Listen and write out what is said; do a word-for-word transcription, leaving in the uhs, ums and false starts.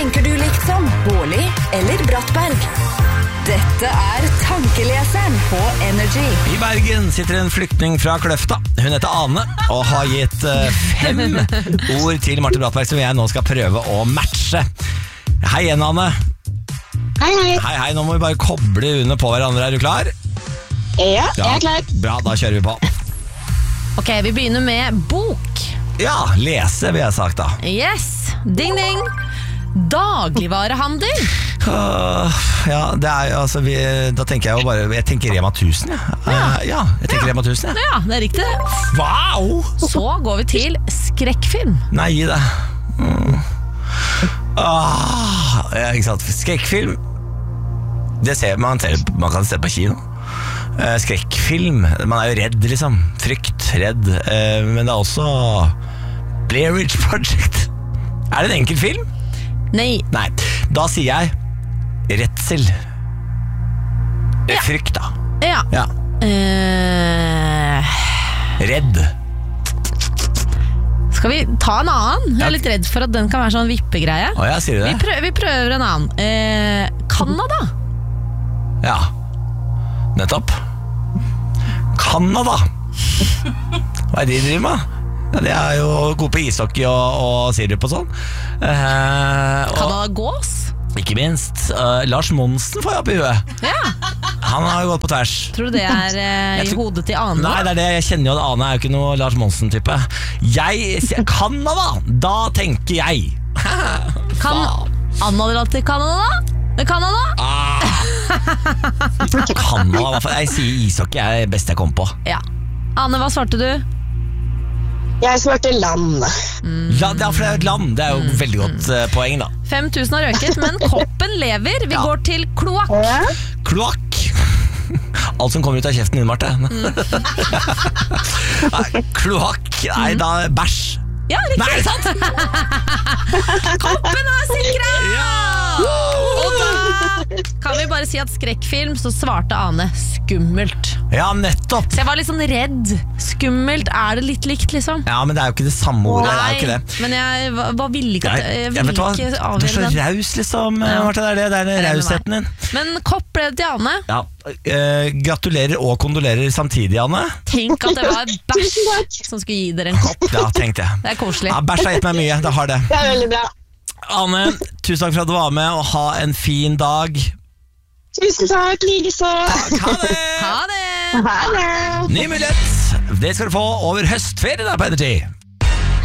tenker du likt som Bårli eller Brattberg? Dette er Tankeleseren på Energy. I Bergen sitter en flyktning fra Kløfta. Hun heter Ane og har gitt uh, fem ord til Marte Brattberg som jeg nå skal prøve å matche. Hei igjen, Ane. Hei, hei. Hei, hei, nå må vi bare koble under på hverandre. Er du klar? Ja, jeg er klar. Bra, da kjører vi på. Ok, vi begynner med bok. Ja, lese vil jeg sagt da. Yes, ding ding. Dagligvarehandel. Uh, ja, det er jo altså vi, da tenker jeg jo bare Jeg tenker Rema tusen, ja. Uh, ja, jeg tenker Ja. Rema tusen, ja. Ja, det er riktig det. Wow! Så går vi til skrekkfilm. Nei, gi det. Mm. Ah, ja, ikke sant. Skrekkfilm. Det ser man, ser, man kan se på kino. Uh, skrekkfilm. Man er jo redd, liksom. Frykt, redd. Uh, men det er også Blair Witch Project. Er det en enkel film? Nei. Nei, da sier jeg redsel. Ja. Frykt, da. Ja. Ja. Eh, Redd. skal vi ta en annen? Jeg er litt redd for at den kan være sånn vippegreie. Å ja, sier du Vi det? prøver, vi prøver en annen. Eh, Canada. Ja. Nettopp. Canada. Hva er det de driver med? Ja, de er jo gode på ishockey og, og sirup og sånn. Eh, og Canada gås. ikke minst eh, Lars Monsen får jeg opp i huet. Ja. Han har jo gått på tvers. Tror du det er eh, Jeg i tror- hodet til Ane? Nei, det er det. Jeg kjenner jo at Ane er jo ikke noe Lars Monsen-type. Jeg sier Canada. Da tenker jeg Kan Anna dra til Canada? Til Canada? Canada, hva for- jeg sier ishockey er det beste jeg kom på. Ja. Ane, hva svarte du? Jeg svarte land. La, det er for det er jo et land. Det er jo veldig godt eh, poeng, da. fem tusen har røket, men koppen lever. Vi Ja. går til kloakk. Ja. Kloakk. Alt som kommer ut av kjeften din, Marte. Nei, kloakk. Nei, da bæsj. Ja, riktig. Nei, er det sant? Koppen er sikra! Ja! Og da kan vi bare si at skrekkfilm, så svarte Ane skummelt. Ja, nettopp. Så jeg var litt sånn redd. Skummelt, er det litt likt, liksom? Ja, men det er jo ikke det samme ordet. Det er jo ikke det. men jeg var, var ville ikke, Nei, at- jeg jeg ville vet hva, ikke du er så avgjøre den. raus, liksom, Ja. Marte. Det er det, det er den Jeg er enig med rausheten din. Men kopp ble det til Ane. Ja, eh, gratulerer og kondolerer samtidig, Anne. Tenk at det var Tusen takk. bæsj som skulle gi dere en kopp. Ja, tenkte jeg. Det er koselig. Ja, bæsj har gitt meg mye, det har det. Det er veldig bra. Anne, tusen takk for at du var med, og ha en fin dag. Tusen takk, likeså. Ha det! Ha det! Ha det. Ny mulighet. Det skal du få over høstferien der på Energy.